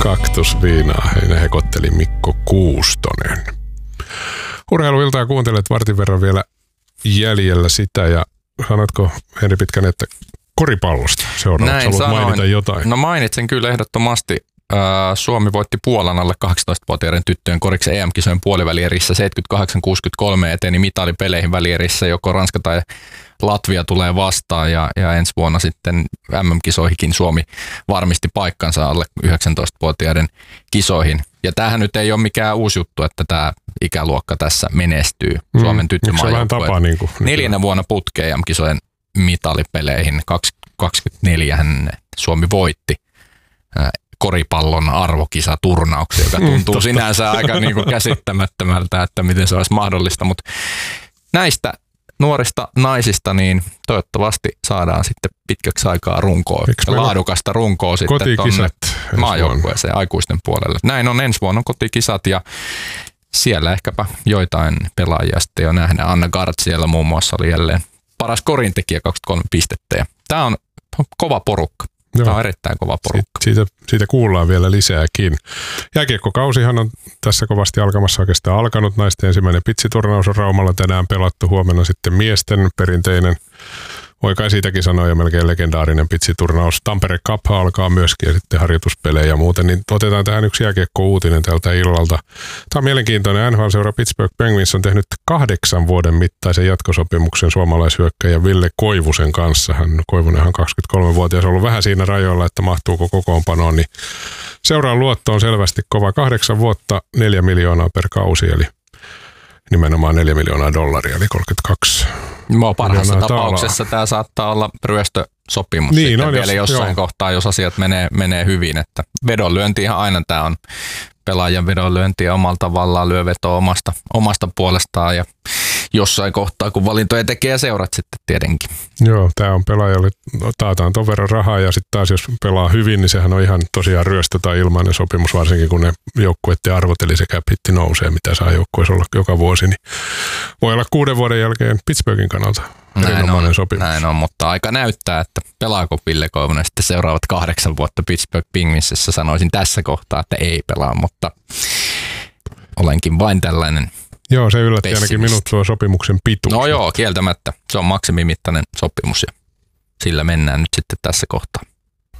Kaktusviinaa. Ne hekotteli Mikko Kuustonen. Urheiluiltaa kuuntelet vartin verran vielä jäljellä sitä ja sanotko Henri Pitkänen, että koripallosta seuraavaksi haluat mainita jotain? No mainitsen kyllä ehdottomasti. Suomi voitti Puolan alle 18-vuotiaiden tyttöjen koriksen EM-kisojen puolivälierissä 78-63 eteni mitalipeleihin välierissä, joko Ranska tai Latvia tulee vastaan ja ensi vuonna sitten MM-kisoihinkin Suomi varmisti paikkansa alle 19-vuotiaiden kisoihin. Ja tämähän nyt ei ole mikään uusi juttu, että tämä ikäluokka tässä menestyy Suomen tyttömaajoukkueet. Niin 4. vuonna putkeen EM-kisojen mitalipeleihin 24 Suomi voitti koripallon arvokisaturnauksia, joka tuntuu sinänsä aika niin kuin käsittämättömältä, että miten se olisi mahdollista, mutta näistä nuorista naisista niin toivottavasti saadaan sitten pitkäksi aikaa runkoa, laadukasta runkoa sitten tuonne maajoukkueeseen aikuisten puolelle. Näin on, ensi vuonna on kotikisat ja siellä ehkäpä joitain pelaajia sitten jo nähdään. Anna Gard siellä muun muassa oli jälleen paras korintekijä 23 pistettä ja tämä on kova porukka. Joo. Tämä on erittäin kova porukka. Siitä kuullaan vielä lisääkin. Jääkiekkokausihan on tässä kovasti alkamassa oikeastaan alkanut. Naisten ensimmäinen pitsiturnaus on Raumalla tänään pelattu. Huomenna sitten miesten perinteinen, voi kai siitäkin sanoa jo melkein legendaarinen pitsiturnaus. Tampere Cup alkaa myöskin ja sitten harjoituspelejä ja muuten. Niin otetaan tähän yksi jääkiekko-uutinen tältä illalta. Tämä on mielenkiintoinen. NHL-seura Pittsburgh Penguins on tehnyt 8 vuoden mittaisen jatkosopimuksen suomalaishyökkäjä Ville Koivusen kanssa. Koivunenhan 23-vuotias on ollut vähän siinä rajoilla, että mahtuuko kokoonpanoon. Niin seuraan luotto on selvästi kova. 8 vuotta, 4 miljoonaa per kausi, eli nimenomaan $4 miljoonaa, eli 32 parhaassa tapauksessa tämä saattaa olla ryöstösopimus niin, sitten vielä jossain kohtaa, jos asiat menee hyvin. Että vedonlyöntihan aina tämä on pelaajan vedonlyöntiä omalla tavallaan, lyö vetoa omasta puolestaan ja jossain kohtaa, kun valintoja tekee seurat sitten tietenkin. Joo, tämä on pelaajalle, taataan ton verran rahaa ja sitten taas jos pelaa hyvin, niin sehän on ihan tosiaan ryöstö tai ilmainen sopimus, varsinkin kun ne joukkueiden arvot eli sekä pitti nousee, mitä saa joukkueessa olla joka vuosi, niin voi olla 6 vuoden jälkeen Pittsburghin kannalta erinomainen sopimus. Näin on, mutta aika näyttää, että pelaako Ville Koivunen sitten seuraavat 8 vuotta Pittsburgh Penguinsissä, sanoisin tässä kohtaa, että ei pelaa, mutta olenkin vain tällainen. Joo, se yllätti ainakin minut tuo sopimuksen pituus. No joo, kieltämättä. Se on maksimimittainen sopimus ja sillä mennään nyt sitten tässä kohtaa.